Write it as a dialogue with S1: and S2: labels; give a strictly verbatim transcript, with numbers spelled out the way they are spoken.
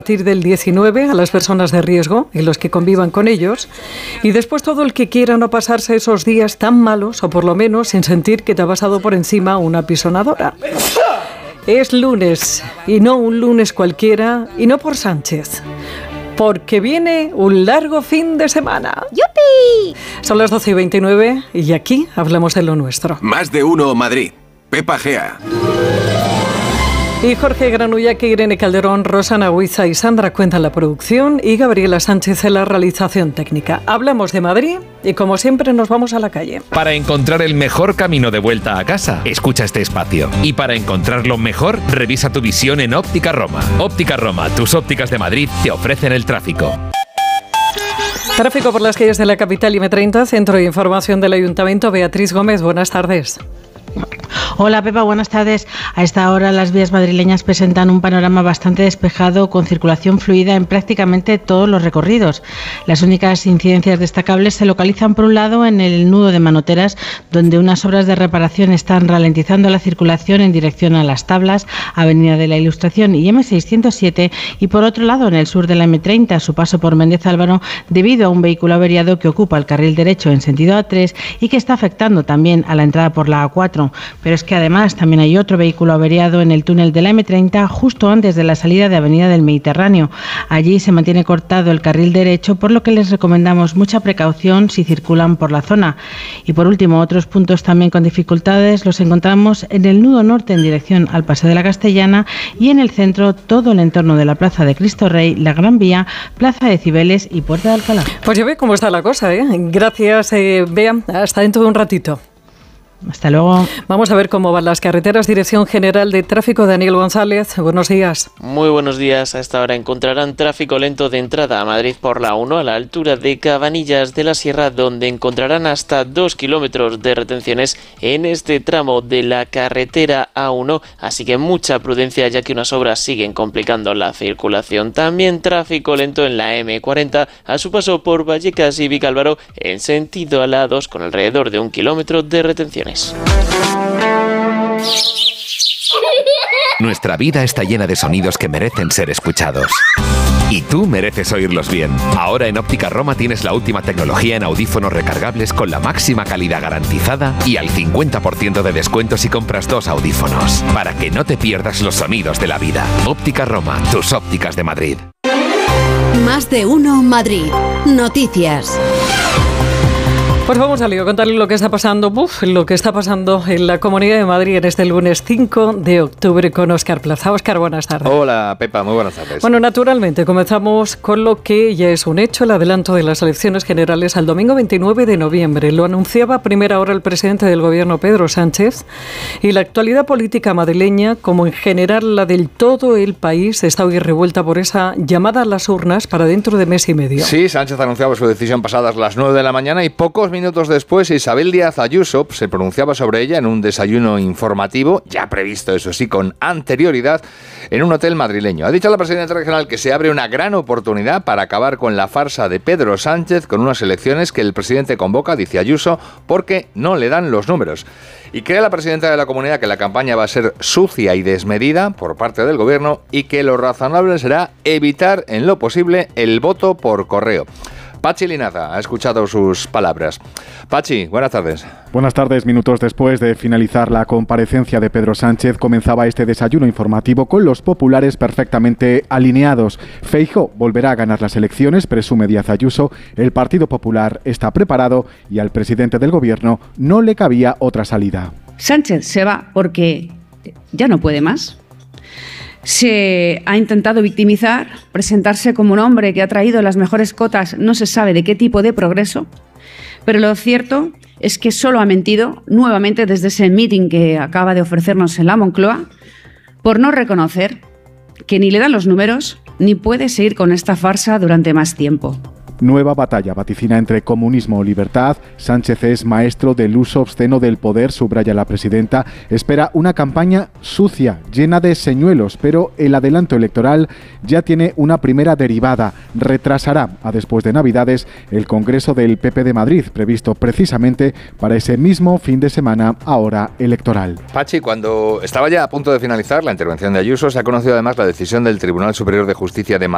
S1: A partir del diecinueve a las personas de riesgo y los que convivan con ellos, y después todo el que quiera no pasarse esos días tan malos, o por lo menos sin sentir que te ha pasado por encima una pisonadora. Es lunes, y no un lunes cualquiera, y no por Sánchez, porque viene un largo fin de semana.
S2: ¡Yupi!
S1: Son las doce y veintinueve y aquí hablamos de lo nuestro.
S3: Más de uno Madrid. Pepa Gea.
S1: Y Jorge Granullac, Irene Calderón, Rosana Huiza y Sandra Cuenta en la producción y Gabriela Sánchez en la realización técnica. Hablamos de Madrid y como siempre nos vamos a la calle.
S4: Para encontrar el mejor camino de vuelta a casa, escucha este espacio. Y para encontrarlo mejor, revisa tu visión en Óptica Roma. Óptica Roma, tus ópticas de Madrid te ofrecen el tráfico.
S1: Tráfico por las calles de la capital y eme treinta, Centro de Información del Ayuntamiento. Beatriz Gómez, buenas tardes.
S5: Hola Pepa, buenas tardes. A esta hora las vías madrileñas presentan un panorama bastante despejado con circulación fluida en prácticamente todos los recorridos. Las únicas incidencias destacables se localizan por un lado en el nudo de Manoteras, donde unas obras de reparación están ralentizando la circulación en dirección a Las Tablas, Avenida de la Ilustración y eme seiscientos siete, y por otro lado en el sur de la eme treinta, a su paso por Méndez Álvaro, debido a un vehículo averiado que ocupa el carril derecho en sentido a tres y que está afectando también a la entrada por la a cuatro. Pero es que además también hay otro vehículo averiado en el túnel de la eme treinta justo antes de la salida de Avenida del Mediterráneo. Allí se mantiene cortado el carril derecho, por lo que les recomendamos mucha precaución si circulan por la zona. Y por último, otros puntos también con dificultades los encontramos en el nudo norte en dirección al Paseo de la Castellana y en el centro todo el entorno de la Plaza de Cristo Rey, la Gran Vía, Plaza de Cibeles y Puerta de Alcalá.
S1: Pues ya ve cómo está la cosa, ¿eh? Gracias, eh, Bea. Hasta dentro de un ratito.
S5: Hasta luego.
S1: Vamos a ver cómo van las carreteras. Dirección General de Tráfico, Daniel González. Buenos días.
S6: Muy buenos días. A esta hora encontrarán tráfico lento de entrada a Madrid por la uno a la altura de Cabanillas de la Sierra, donde encontrarán hasta dos kilómetros de retenciones en este tramo de la carretera a uno, así que mucha prudencia ya que unas obras siguen complicando la circulación. También tráfico lento en la eme cuarenta a su paso por Vallecas y Vicálvaro en sentido a la a dos con alrededor de un kilómetro de retenciones.
S4: Nuestra vida está llena de sonidos que merecen ser escuchados. Y tú mereces oírlos bien. Ahora en Óptica Roma tienes la última tecnología en audífonos recargables con la máxima calidad garantizada y al cincuenta por ciento de descuento si compras dos audífonos. Para que no te pierdas los sonidos de la vida. Óptica Roma, tus ópticas de Madrid.
S2: Más de uno Madrid. Noticias.
S1: Pues vamos a lío, contarle lo que está pasando, uf, lo que está pasando en la Comunidad de Madrid en este lunes cinco de octubre con Óscar Plaza. Óscar, buenas tardes.
S7: Hola, Pepa, muy buenas tardes.
S1: Bueno, naturalmente, comenzamos con lo que ya es un hecho, el adelanto de las elecciones generales al domingo veintinueve de noviembre. Lo anunciaba a primera hora el presidente del Gobierno, Pedro Sánchez, y la actualidad política madrileña, como en general la del todo el país, está hoy revuelta por esa llamada a las urnas para dentro de mes y medio.
S7: Sí, Sánchez anunciaba su decisión pasadas las nueve de la mañana y pocos minutos después Isabel Díaz Ayuso se pronunciaba sobre ella en un desayuno informativo, ya previsto eso sí con anterioridad, en un hotel madrileño. Ha dicho la presidenta regional que se abre una gran oportunidad para acabar con la farsa de Pedro Sánchez con unas elecciones que el presidente convoca, dice Ayuso, porque no le dan los números. Y cree la presidenta de la comunidad que la campaña va a ser sucia y desmedida por parte del gobierno y que lo razonable será evitar en lo posible el voto por correo. Pachi Linaza ha escuchado sus palabras. Pachi, buenas tardes.
S8: Buenas tardes. Minutos después de finalizar la comparecencia de Pedro Sánchez, comenzaba este desayuno informativo con los populares perfectamente alineados. Feijóo volverá a ganar las elecciones, presume Díaz Ayuso. El Partido Popular está preparado y al presidente del gobierno no le cabía otra salida.
S9: Sánchez se va porque ya no puede más. Se ha intentado victimizar, presentarse como un hombre que ha traído las mejores cotas, no se sabe de qué tipo de progreso, pero lo cierto es que solo ha mentido nuevamente desde ese meeting que acaba de ofrecernos en la Moncloa, por no reconocer que ni le dan los números ni puede seguir con esta farsa durante más tiempo.
S8: Nueva batalla vaticina entre comunismo o libertad. Sánchez es maestro del uso obsceno del poder, subraya la presidenta. Espera una campaña sucia, llena de señuelos, pero el adelanto electoral ya tiene una primera derivada. Retrasará a después de Navidades el Congreso del P P de Madrid, previsto precisamente para ese mismo fin de semana, ahora electoral.
S7: Pachi, cuando estaba ya a punto de finalizar la intervención de Ayuso, se ha conocido además la decisión del Tribunal Superior de Justicia de Madrid